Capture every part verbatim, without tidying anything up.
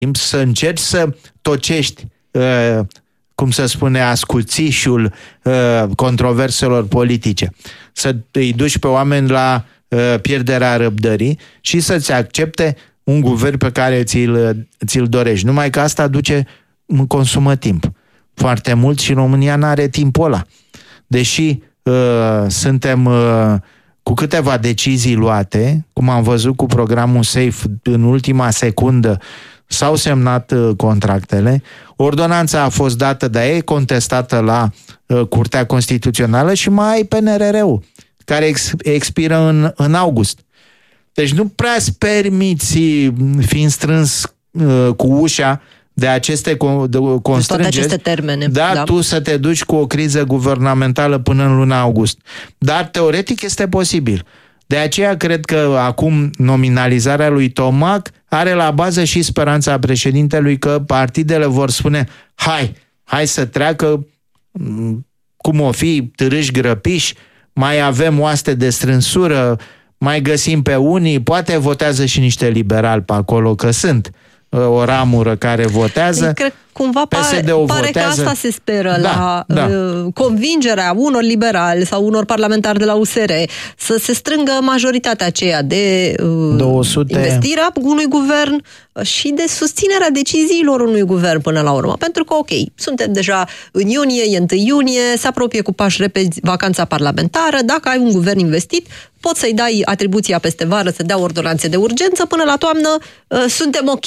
să încerci să tocești, uh, cum să spune, ascuțișul uh, controverselor politice. Să îi duci pe oameni la uh, pierderea răbdării și să-ți accepte un guvern pe care ți-l, ți-l dorești. Numai că asta duce, consumă timp foarte mult și România n-are timpul ăla. Deși uh, suntem uh, cu câteva decizii luate, cum am văzut cu programul SAFE, în ultima secundă s-au semnat uh, contractele, ordonanța a fost dată, dar e contestată la uh, Curtea Constituțională și mai ai P N R R-ul, care ex- expiră în, în august. Deci nu prea-ți permiți, fiind strâns uh, cu ușa de aceste constrângeri, toate aceste termene, da, da, tu să te duci cu o criză guvernamentală până în luna august. Dar teoretic este posibil. De aceea cred că acum nominalizarea lui Tomac are la bază și speranța președintelui că partidele vor spune hai, hai să treacă cum o fi, târâși grăpiși, mai avem oaste de strânsură, mai găsim pe unii, poate votează și niște liberali pe acolo, că sunt o ramură care votează. Cred cumva pare, pare votează. Că asta se speră, da, la da. Uh, convingerea unor liberali sau unor parlamentari de la U S R să se strângă majoritatea aceea de uh, două sute investirea unui guvern și de susținerea deciziilor unui guvern până la urmă. Pentru că, ok, suntem deja în iunie, e întâi iunie, se apropie cu pași repezi vacanța parlamentară, dacă ai un guvern investit, poți să-i dai atribuția peste vară, să dea ordonanțe de urgență, până la toamnă uh, suntem ok.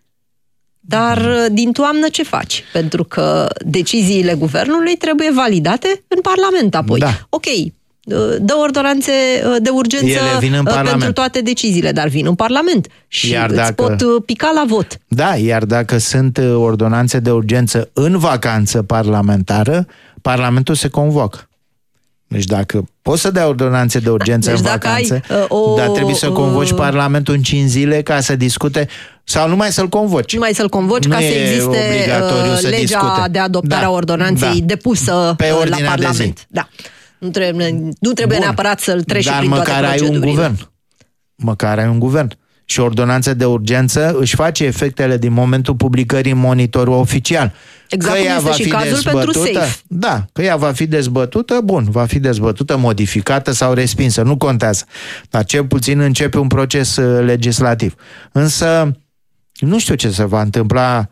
Dar din toamnă ce faci? Pentru că deciziile guvernului trebuie validate în Parlament apoi. Da. Ok, dă ordonanțe de urgență pentru toate deciziile, dar vin în Parlament și iar dacă, îți pot pica la vot. Da, iar dacă sunt ordonanțe de urgență în vacanță parlamentară, Parlamentul se convocă. Deci dacă poți să dai ordonanțe de urgență deci în vacanță, ai, uh, o, dar trebuie să convoci uh, Parlamentul în cinci zile ca să discute, sau numai să-l convoci. Numai să-l convoci nu ca să existe uh, legea discute. de adoptare a da, ordonanței da, depusă pe uh, la Parlament. Da. Nu trebuie, nu trebuie neapărat să-l treci dar prin toate procedurile. Dar măcar ai un guvern. Măcar ai un guvern. Și ordonanța de urgență își face efectele din momentul publicării în monitorul oficial. Exact că cum ea este va și fi cazul pentru SAFE. Da, că ea va fi dezbătută, bun, va fi dezbătută, modificată sau respinsă, nu contează. Dar cel puțin începe un proces legislativ. Însă, nu știu ce se va întâmpla,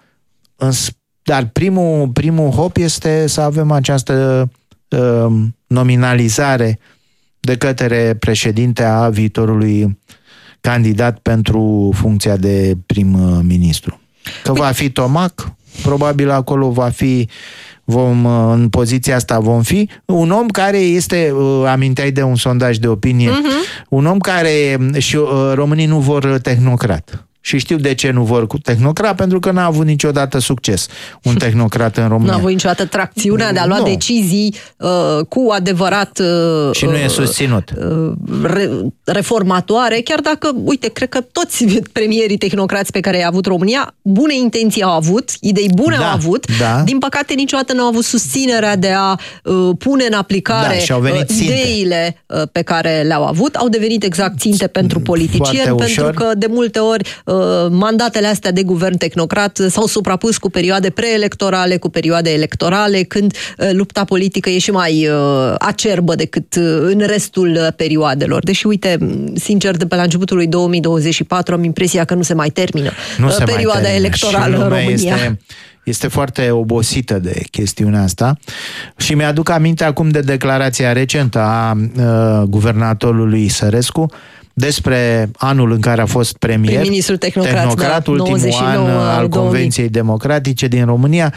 dar primul, primul hop este să avem această uh, nominalizare de către președinte a viitorului candidat pentru funcția de prim-ministru. Că va fi Tomac, probabil acolo va fi, vom, în poziția asta vom fi, un om care este, aminteai de un sondaj de opinie, uh-huh. un om care, și românii nu vor tehnocrat. Și știu de ce nu vor cu tehnocrat, pentru că n-a avut niciodată succes un tehnocrat în România. N-a avut niciodată tracțiunea de a lua no. decizii uh, cu adevărat uh, și nu e susținut. Uh, re, reformatoare, chiar dacă, uite, cred că toți premierii tehnocrați pe care i-a avut România, bune intenții au avut, idei bune da, au avut, da. din păcate niciodată n-au avut susținerea de a uh, pune în aplicare da, uh, ideile uh, pe care le-au avut, au devenit exact ținte pentru politicieni, pentru că de multe ori uh, mandatele astea de guvern tehnocrat s-au suprapus cu perioade preelectorale, cu perioade electorale, când uh, lupta politică e și mai uh, acerbă decât uh, în restul perioadelor. Deși, uite, sincer, de pe la începutul lui două mii douăzeci și patru am impresia că nu se mai termină nu uh, se perioada mai termină. electorală în România. Este... Este foarte obosită de chestiunea asta și mi-aduc aminte acum de declarația recentă a uh, guvernatorului Sărescu despre anul în care a fost premier, prim-ministru tehnocrat, tehnocrat da, ultimul an al Convenției Democratice din România,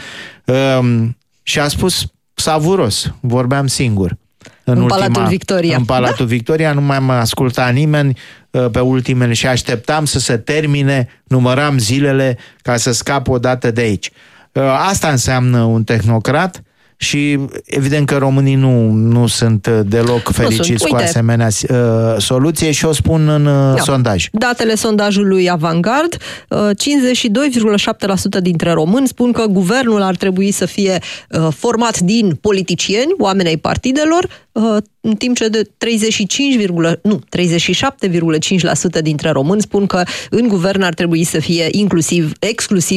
uh, și a spus savuros, vorbeam singur. În, în ultima, Palatul Victoria. În Palatul da? Victoria, nu mai mă asculta nimeni pe ultimele și așteptam să se termine, număram zilele ca să scap odată de aici. Asta înseamnă un tehnocrat și evident că românii nu, nu sunt deloc fericiți cu asemenea uh, soluție și o spun în uh, da. sondaj. Datele sondajului Avantgard, uh, cincizeci și doi virgulă șapte la sută dintre români spun că guvernul ar trebui să fie uh, format din politicieni, oameni ai partidelor, uh, în timp ce de treizeci și cinci, nu, treizeci și șapte virgulă cinci la sută dintre români spun că în guvern ar trebui să fie inclusiv, exclusiv